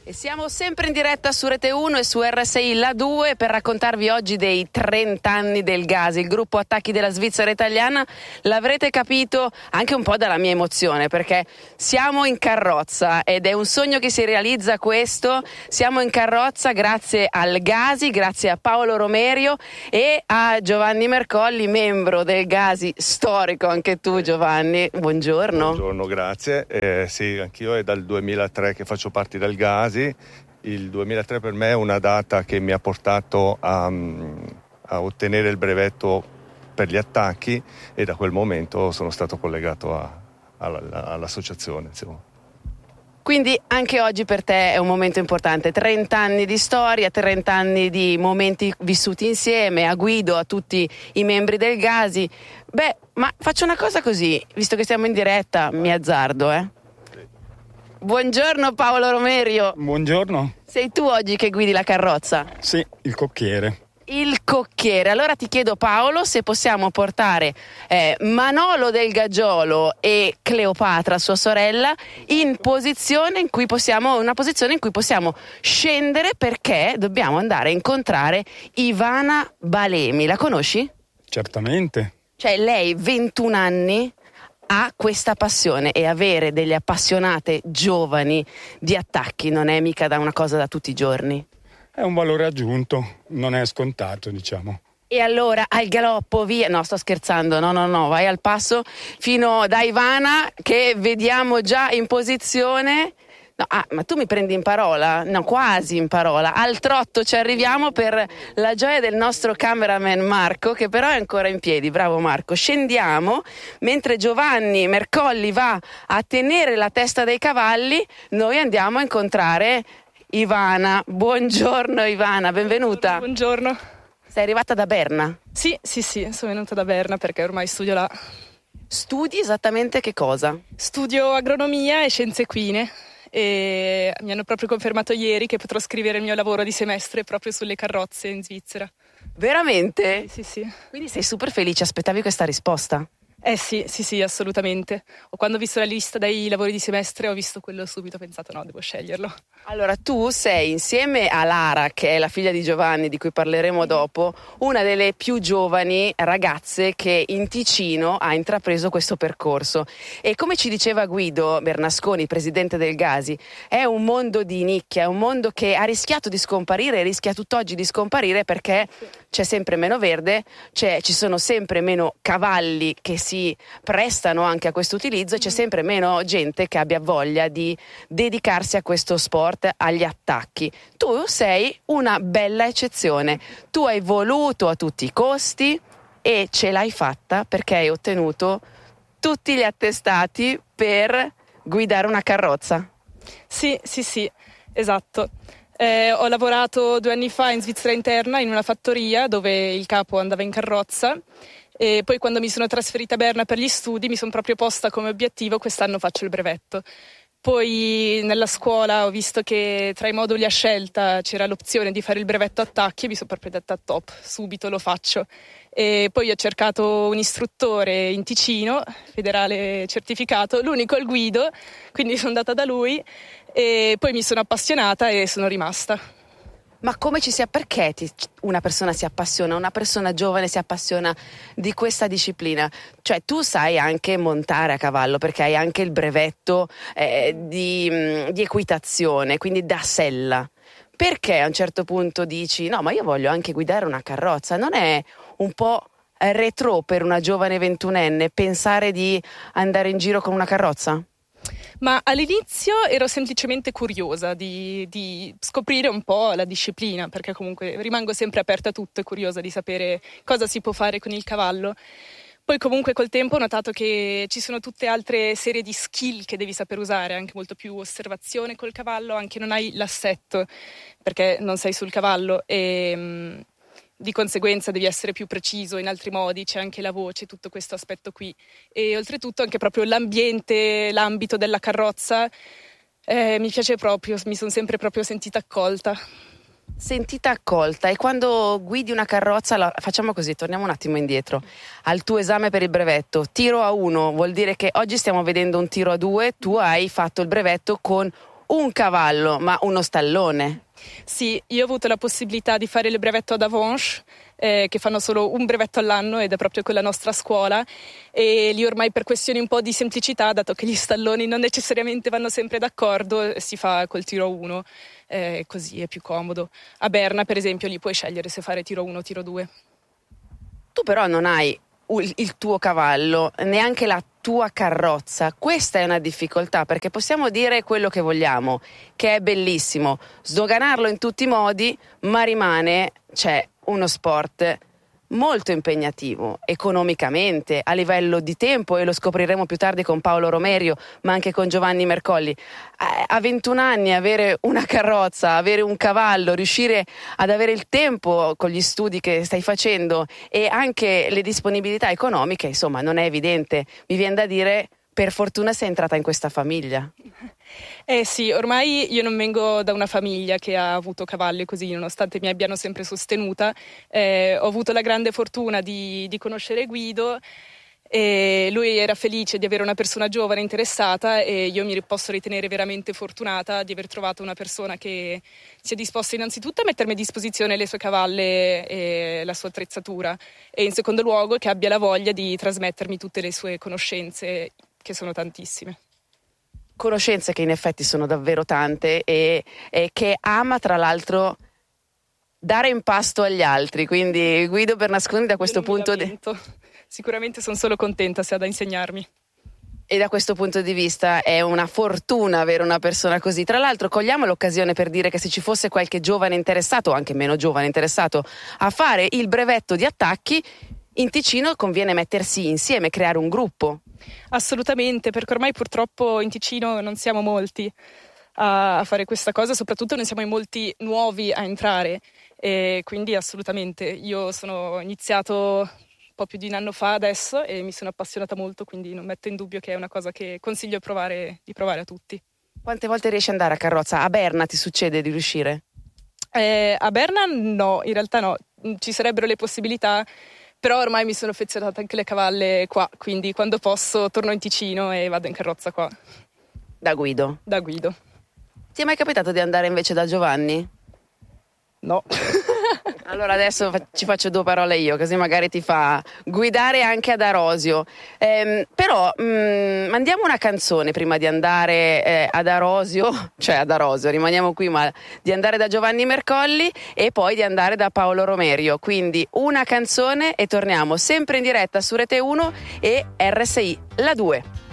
E siamo sempre in diretta su Rete 1 e su RSI La 2 per raccontarvi oggi dei 30 anni del Gasi, il gruppo attacchi della Svizzera italiana. L'avrete capito anche un po' dalla mia emozione, perché siamo in carrozza ed è un sogno che si realizza questo. Siamo in carrozza grazie al Gasi, grazie a Paolo Romerio e a Giovanni Mercolli, membro del Gasi storico. Anche tu, Giovanni, buongiorno. Buongiorno, grazie. Sì, anch'io è dal 2003 che faccio parte del Gasi. Il 2003 per me è una data che mi ha portato a ottenere il brevetto per gli attacchi e da quel momento sono stato collegato all'associazione. Insomma. Quindi anche oggi per te è un momento importante, 30 anni di storia, 30 anni di momenti vissuti insieme, a Guido, a tutti i membri del Gasi. Beh, ma faccio una cosa così, visto che siamo in diretta, mi azzardo, Buongiorno Paolo Romerio. Buongiorno. Sei tu oggi che guidi la carrozza? Sì, il cocchiere. Il cocchiere. Allora ti chiedo, Paolo, se possiamo portare Manolo del Gaggiolo e Cleopatra, sua sorella, in posizione in cui possiamo scendere, perché dobbiamo andare a incontrare Ivana Balemi. La conosci? Certamente. Cioè lei, 21 anni, ha questa passione, e avere delle appassionate giovani di attacchi non è mica una cosa da tutti i giorni. È un valore aggiunto, non è scontato, diciamo. E allora al galoppo, via. No, sto scherzando, no, vai al passo fino da Ivana, che vediamo già in posizione. No, ma tu mi prendi in parola? No, quasi in parola. Al trotto ci arriviamo per la gioia del nostro cameraman Marco, che però è ancora in piedi. Bravo Marco. Scendiamo, mentre Giovanni Mercolli va a tenere la testa dei cavalli, noi andiamo a incontrare Ivana. Buongiorno Ivana, benvenuta. Buongiorno. Sei arrivata da Berna? Sì, sono venuta da Berna perché ormai studio là. Studi esattamente che cosa? Studio agronomia e scienze equine. E mi hanno proprio confermato ieri che potrò scrivere il mio lavoro di semestre proprio sulle carrozze in Svizzera. Veramente? Sì. Quindi sei super felice, aspettavi questa risposta? Sì, assolutamente. Quando ho visto la lista dei lavori di semestre ho visto quello subito, ho pensato no, devo sceglierlo. Allora tu sei, insieme a Lara, che è la figlia di Giovanni, di cui parleremo dopo, una delle più giovani ragazze che in Ticino ha intrapreso questo percorso. E come ci diceva Guido Bernasconi, presidente del Gasi, è un mondo di nicchia, è un mondo che ha rischiato di scomparire e rischia tutt'oggi di scomparire perché c'è sempre meno verde, ci sono sempre meno cavalli che si prestano anche a questo utilizzo e c'è sempre meno gente che abbia voglia di dedicarsi a questo sport, agli attacchi. Tu sei una bella eccezione. Tu hai voluto a tutti i costi e ce l'hai fatta perché hai ottenuto tutti gli attestati per guidare una carrozza. Sì, esatto. Ho lavorato 2 anni fa in Svizzera interna in una fattoria dove il capo andava in carrozza. E poi quando mi sono trasferita a Berna per gli studi mi sono proprio posta come obiettivo quest'anno faccio il brevetto. Poi nella scuola ho visto che tra i moduli a scelta c'era l'opzione di fare il brevetto attacchi e mi sono proprio detta top, subito lo faccio. E poi ho cercato un istruttore in Ticino, federale certificato, l'unico è il Guido, quindi sono andata da lui e poi mi sono appassionata e sono rimasta. Ma perché una persona si appassiona, una persona giovane si appassiona di questa disciplina? Cioè tu sai anche montare a cavallo perché hai anche il brevetto di equitazione, quindi da sella. Perché a un certo punto dici no, ma io voglio anche guidare una carrozza? Non è un po' retro per una giovane 21enne pensare di andare in giro con una carrozza? Ma all'inizio ero semplicemente curiosa di scoprire un po' la disciplina, perché comunque rimango sempre aperta a tutto e curiosa di sapere cosa si può fare con il cavallo. Poi comunque col tempo ho notato che ci sono tutte altre serie di skill che devi saper usare, anche molto più osservazione col cavallo, anche non hai l'assetto perché non sei sul cavallo e di conseguenza devi essere più preciso in altri modi, c'è anche la voce, tutto questo aspetto qui e oltretutto anche proprio l'ambiente, l'ambito della carrozza mi piace proprio, mi sono sempre proprio sentita accolta. E quando guidi una carrozza, allora, facciamo così, torniamo un attimo indietro al tuo esame per il brevetto. Tiro a 1 vuol dire che oggi stiamo vedendo un tiro a 2, tu hai fatto il brevetto con un cavallo, ma uno stallone. Sì, io ho avuto la possibilità di fare il brevetto ad Avanches, che fanno solo un brevetto all'anno ed è proprio con la nostra scuola, e lì ormai per questioni un po' di semplicità, dato che gli stalloni non necessariamente vanno sempre d'accordo, si fa col tiro 1, così è più comodo. A Berna per esempio lì puoi scegliere se fare tiro 1 o tiro 2. Tu però non hai il tuo cavallo, neanche la tua carrozza. Questa è una difficoltà, perché possiamo dire quello che vogliamo, che è bellissimo, sdoganarlo in tutti i modi, ma rimane, uno sport molto impegnativo economicamente, a livello di tempo, e lo scopriremo più tardi con Paolo Romerio, ma anche con Giovanni Mercolli. A 21 anni avere una carrozza, avere un cavallo, riuscire ad avere il tempo con gli studi che stai facendo e anche le disponibilità economiche, insomma, non è evidente. Mi viene da dire, per fortuna sei entrata in questa famiglia. Sì, ormai io non vengo da una famiglia che ha avuto cavalli così, nonostante mi abbiano sempre sostenuta. Ho avuto la grande fortuna di conoscere Guido, e lui era felice di avere una persona giovane interessata, e io mi posso ritenere veramente fortunata di aver trovato una persona che sia disposta innanzitutto a mettermi a disposizione le sue cavalle e la sua attrezzatura, e in secondo luogo che abbia la voglia di trasmettermi tutte le sue conoscenze, che sono tantissime. Conoscenze che in effetti sono davvero tante, e che ama tra l'altro dare in pasto agli altri, quindi Guido Bernasconi da questo punto sicuramente sono solo contenta se ha da insegnarmi. E da questo punto di vista è una fortuna avere una persona così. Tra l'altro cogliamo l'occasione per dire che se ci fosse qualche giovane interessato, o anche meno giovane interessato, a fare il brevetto di attacchi, in Ticino conviene mettersi insieme, creare un gruppo. Assolutamente, perché ormai purtroppo in Ticino non siamo molti a fare questa cosa, soprattutto non siamo in molti nuovi a entrare, e quindi assolutamente. Io sono iniziato un po' più di un anno fa adesso e mi sono appassionata molto, quindi non metto in dubbio che è una cosa che consiglio di provare a tutti. Quante volte riesci ad andare a carrozza? A Berna ti succede di riuscire? A Berna no, in realtà no, ci sarebbero le possibilità, però ormai mi sono affezionata anche alle cavalle qua, quindi quando posso torno in Ticino e vado in carrozza qua. Da Guido? Da Guido. Ti è mai capitato di andare invece da Giovanni? No. Allora adesso ci faccio due parole io, così magari ti fa guidare anche ad Arosio. Però mandiamo una canzone prima di andare ad Arosio, rimaniamo qui, ma di andare da Giovanni Mercolli e poi di andare da Paolo Romerio. Quindi una canzone e torniamo sempre in diretta su Rete 1 e RSI La 2.